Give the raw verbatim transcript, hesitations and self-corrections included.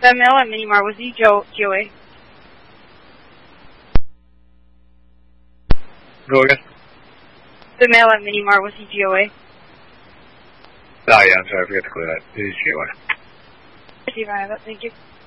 The male at Minimart, was he Joe, Joey? Go again? The male at Minimart, was he G O A? Oh, yeah, I'm sorry, I forgot to clear that. It is Joey. See if I have it, thank you.